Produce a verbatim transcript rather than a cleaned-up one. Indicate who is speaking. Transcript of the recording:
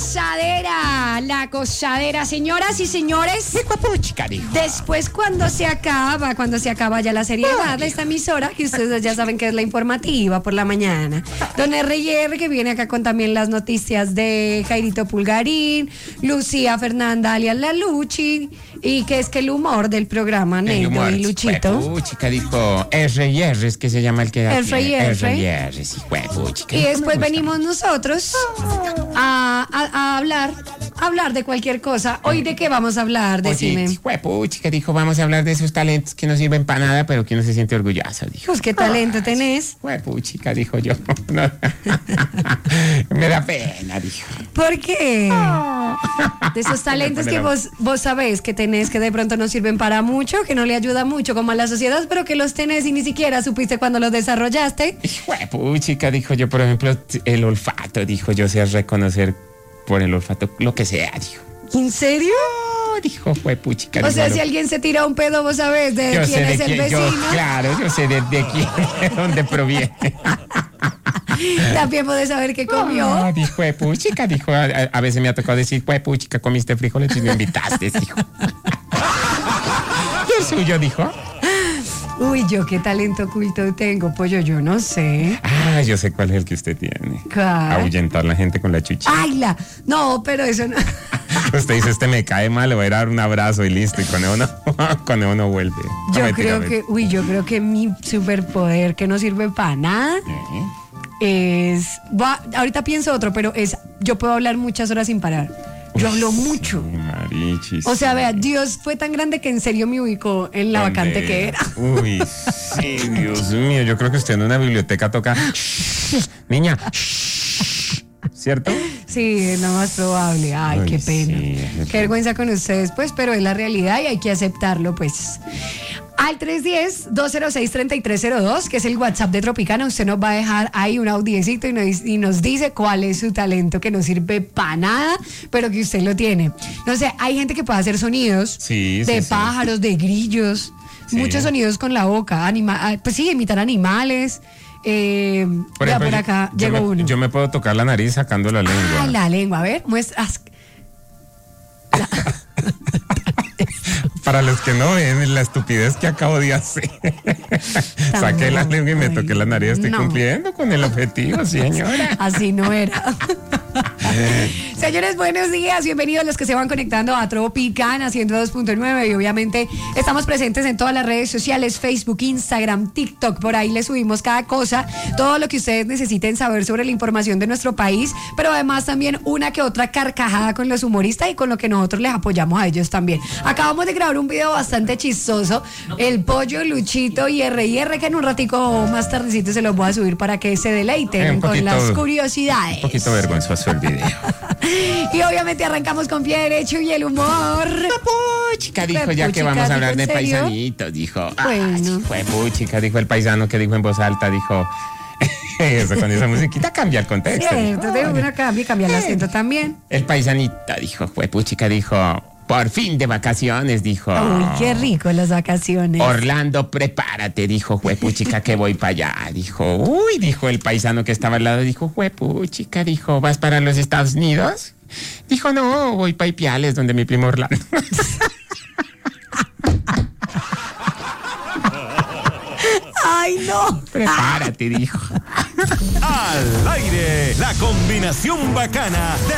Speaker 1: gozadera, la gozadera, señoras y señores.
Speaker 2: ¡Qué guapuchica, dijo!
Speaker 1: Después, cuando se acaba, cuando se acaba ya la seriedad de esta emisora, que ustedes ya saben que es la informativa por la mañana. Don R y R, que viene acá con también las noticias de Jairito Pulgarín, Lucía Fernanda alias La Luchi, y que es que el humor del programa, Nendo y Luchito.
Speaker 2: Guapuchica, dijo R y R, es que se llama el que da
Speaker 1: R y R.
Speaker 2: R y R, sí, guapuchica.
Speaker 1: Y después venimos nosotros a, a, a hablar, a hablar de cualquier cosa. Hoy, ¿de qué vamos a hablar? Decime.
Speaker 2: Oye, huepuchica, dijo, vamos a hablar de esos talentos que no sirven para nada, pero que uno se siente orgulloso, dijo.
Speaker 1: Pues, ¿qué talento tenés?
Speaker 2: Huepuchica, dijo yo. No. Me da pena, dijo.
Speaker 1: ¿Por qué? De esos talentos que vos, vos sabés que tenés, que de pronto no sirven para mucho, que no le ayuda mucho como a la sociedad, pero que los tenés y ni siquiera supiste cuando los desarrollaste.
Speaker 2: Huepuchica, dijo yo, por ejemplo, el olfato, dijo yo, sé reconocer por el olfato lo que sea, dijo.
Speaker 1: ¿En serio?
Speaker 2: Oh, dijo, huepuchica.
Speaker 1: O sea, si alguien se tira un pedo, vos sabés de
Speaker 2: yo
Speaker 1: quién
Speaker 2: sé
Speaker 1: es
Speaker 2: de
Speaker 1: el
Speaker 2: quién,
Speaker 1: vecino.
Speaker 2: Yo, claro, yo sé de, de quién, de dónde proviene.
Speaker 1: También podés saber qué comió.
Speaker 2: Oh, dijo, puchica, dijo, a, a veces me ha tocado decir, puchica, comiste frijoles y me invitaste, dijo. ¿Y el suyo, dijo?
Speaker 1: Uy, yo qué talento oculto tengo, pollo, yo no sé.
Speaker 2: Ah, yo sé cuál es el que usted tiene.
Speaker 1: ¿Cuál?
Speaker 2: Ahuyentar a la gente con la chucha.
Speaker 1: ¡Ay, la! No, pero eso no.
Speaker 2: Usted dice, este me cae mal, le voy a dar un abrazo y listo, y con eso no, con eso no vuelve.
Speaker 1: Yo
Speaker 2: No,
Speaker 1: creo
Speaker 2: mentira,
Speaker 1: que, uy, yo creo que mi superpoder que no sirve para nada
Speaker 2: ¿Eh?
Speaker 1: es, va, ahorita pienso otro, pero es, yo puedo hablar muchas horas sin parar. Yo
Speaker 2: Uf,
Speaker 1: hablo mucho.
Speaker 2: Sí, marichis.
Speaker 1: O sea, vea, Dios fue tan grande que en serio me ubicó en la
Speaker 2: ¿Dónde?
Speaker 1: vacante que era.
Speaker 2: Uy, sí, Dios mío, yo creo que usted en una biblioteca toca, niña, ¿cierto?
Speaker 1: Sí, es lo más probable. Ay,
Speaker 2: Ay,
Speaker 1: qué pena.
Speaker 2: sí, es
Speaker 1: Qué vergüenza con ustedes, pues, pero es la realidad y hay que aceptarlo, pues. Al tres uno cero, dos cero seis, tres tres cero dos, que es el WhatsApp de Tropicana, usted nos va a dejar ahí un audiecito y nos, y nos dice cuál es su talento que no sirve para nada, pero que usted lo tiene. No sé, hay gente que puede hacer sonidos
Speaker 2: Sí,
Speaker 1: de
Speaker 2: sí, sí.
Speaker 1: pájaros, de grillos,
Speaker 2: Sí.
Speaker 1: muchos sonidos con la boca, anima, pues sí, imitar animales. Eh,
Speaker 2: Por
Speaker 1: ya
Speaker 2: ejemplo,
Speaker 1: por acá
Speaker 2: yo,
Speaker 1: llegó
Speaker 2: yo me,
Speaker 1: uno.
Speaker 2: yo me puedo tocar la nariz sacando la lengua.
Speaker 1: Ah, la lengua, a ver, muestra.
Speaker 2: Para los que no ven la estupidez que acabo de hacer. Saqué la lengua y me toqué la nariz. Estoy
Speaker 1: no.
Speaker 2: cumpliendo con el objetivo, señora.
Speaker 1: Así no era. Señores, buenos días. Bienvenidos los que se van conectando a Tropicana ciento dos punto nueve. Y obviamente estamos presentes en todas las redes sociales: Facebook, Instagram, TikTok. Por ahí les subimos cada cosa, todo lo que ustedes necesiten saber sobre la información de nuestro país, pero además también una que otra carcajada con los humoristas y con lo que nosotros les apoyamos a ellos también. Acabamos de grabar un video bastante chistoso, el pollo, Luchito y R y R, que en un ratico más tardecito se los voy a subir para que se deleiten
Speaker 2: Eh, un
Speaker 1: con
Speaker 2: poquito-
Speaker 1: las curiosidades.
Speaker 2: Un poquito vergonzoso el video.
Speaker 1: Y obviamente arrancamos con pie derecho y el humor.
Speaker 2: Puchica, dijo ya que
Speaker 1: Puchica,
Speaker 2: vamos a hablar
Speaker 1: ¿dijo
Speaker 2: de
Speaker 1: en serio?
Speaker 2: paisanitos, dijo.
Speaker 1: Bueno.
Speaker 2: Fue puchica, dijo el paisano que dijo en voz alta, dijo. Eso, con esa musiquita cambia el contexto.
Speaker 1: Cierto, de
Speaker 2: dijo.
Speaker 1: una cambia y cambia el acento también.
Speaker 2: El paisanito dijo, fue puchica, dijo, por fin de vacaciones, dijo.
Speaker 1: Uy, qué rico las vacaciones.
Speaker 2: Orlando, prepárate, dijo, juepuchica, que voy para allá. Dijo, uy, dijo el paisano que estaba al lado, dijo, juepuchica, dijo, ¿vas para los Estados Unidos? Dijo, no, voy para Ipiales, donde mi primo Orlando.
Speaker 1: Ay, no.
Speaker 2: Prepárate, dijo.
Speaker 3: Al aire, la combinación bacana de